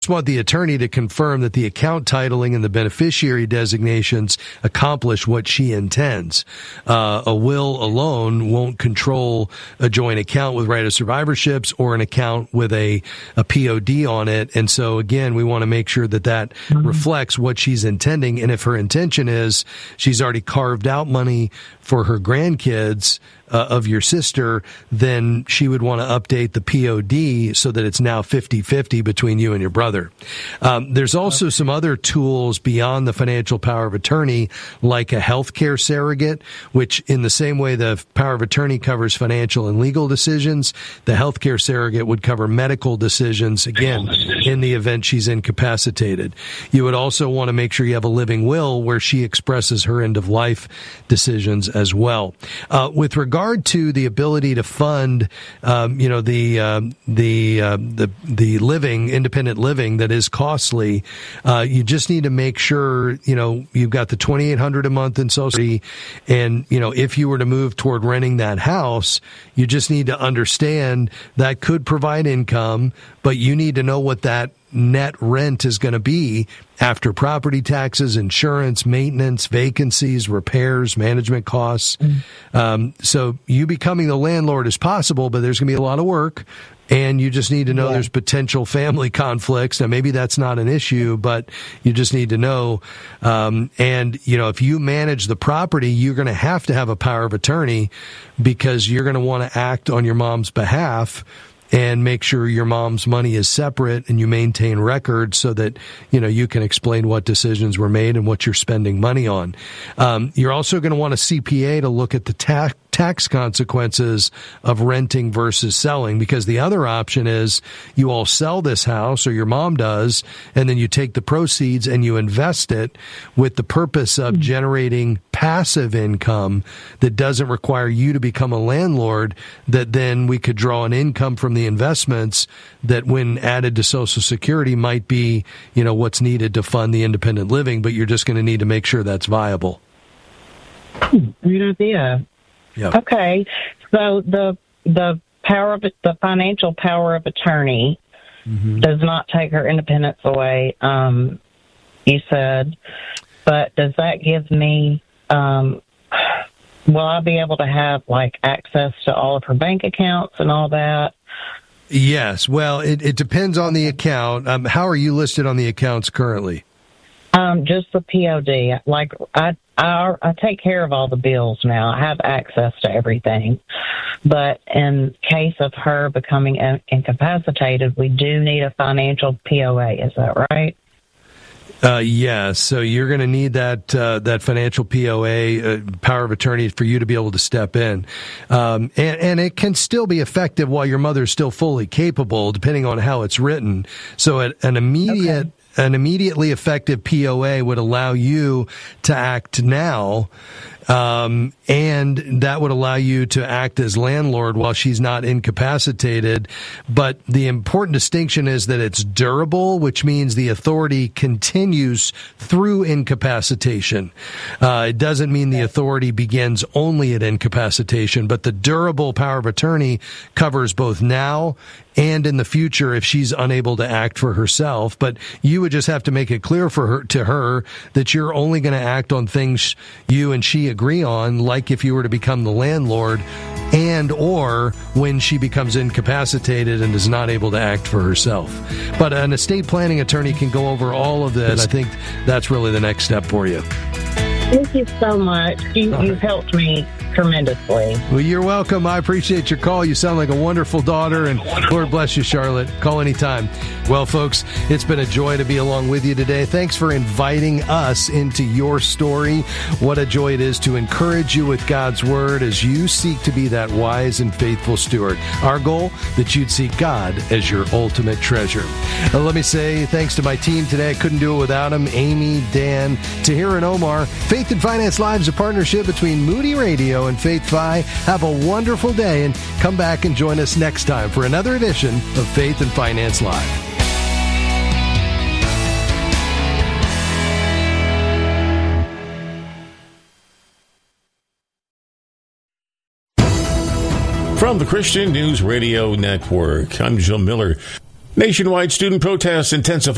just want the attorney to confirm that the account titling and the beneficiary designations accomplish what she intends. A will alone won't control a joint account with right of survivorships or an account with a POD on it. And so, again, we want to make sure that reflects what she's intending. And if her intention is she's already carved out money for her grandkids of your sister, then she would want to update the POD so that it's now 50-50 between you and your brother. There's also some other tools beyond the financial power of attorney, like a healthcare surrogate, which in the same way the power of attorney covers financial and legal decisions, the healthcare surrogate would cover medical decisions, again, in the event she's incapacitated. You would also want to make sure you have a living will where she expresses her end-of-life decisions as well. With regard to the ability to fund, the living, independent living that is costly, you just need to make sure, you've got the $2,800 a month in Social Security, and, if you were to move toward renting that house, you just need to understand that could provide income, but you need to know what that net rent is going to be after property taxes, insurance, maintenance, vacancies, repairs, management costs. So you becoming the landlord is possible, but there's going to be a lot of work. And you just need to know there's potential family conflicts. Now, maybe that's not an issue, but you just need to know. If you manage the property, you're going to have a power of attorney because you're going to want to act on your mom's behalf and make sure your mom's money is separate and you maintain records so that, you can explain what decisions were made and what you're spending money on. You're also going to want a CPA to look at the tax consequences of renting versus selling, because the other option is you all sell this house, or your mom does, and then you take the proceeds and you invest it with the purpose of generating passive income that doesn't require you to become a landlord, that then we could draw an income from the investments that, when added to Social Security, might be, what's needed to fund the independent living, but you're just going to need to make sure that's viable. Good idea. Yep. Okay, so the financial power of attorney does not take her independence away, you said, but does that give me, will I be able to have access to all of her bank accounts and all that? Yes. Well, it depends on the account. How are you listed on the accounts currently? Just the POD. I take care of all the bills now. I have access to everything. But in case of her becoming incapacitated, we do need a financial POA. Is that right? Yes. So you're going to need that financial POA, power of attorney, for you to be able to step in. And it can still be effective while your mother's still fully capable, depending on how it's written. So an immediately effective POA would allow you to act now, and that would allow you to act as landlord while she's not incapacitated. But the important distinction is that it's durable, which means the authority continues through incapacitation. It doesn't mean the authority begins only at incapacitation, but the durable power of attorney covers both now and in the future if she's unable to act for herself. But you would just have to make it clear to her that you're only going to act on things you and she agree on, like if you were to become the landlord, and or when she becomes incapacitated and is not able to act for herself. But an estate planning attorney can go over all of this. I think that's really the next step for you. Thank you so much. You've helped me tremendously. Well, you're welcome. I appreciate your call. You sound like a wonderful daughter, and Lord bless you, Charlotte. Call anytime. Well, folks, it's been a joy to be along with you today. Thanks for inviting us into your story. What a joy it is to encourage you with God's Word as you seek to be that wise and faithful steward. Our goal, that you'd see God as your ultimate treasure. Let me say thanks to my team today. I couldn't do it without them. Amy, Dan, Tahir, and Omar. Faith and Finance Live is a partnership between Moody Radio and Faith Fi. Have a wonderful day, and come back and join us next time for another edition of Faith and Finance Live. From the Christian News Radio Network, I'm Joe Miller. Nationwide student protests intensify